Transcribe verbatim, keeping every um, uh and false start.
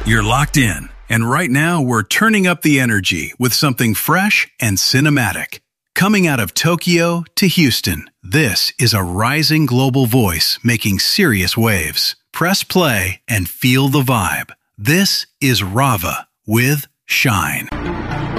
You're locked in, and right now we're turning up the energy with something fresh and cinematic. Coming out of Tokyo to Houston, this is a rising global voice making serious waves. Press play and feel the vibe. This is Rava with Shine.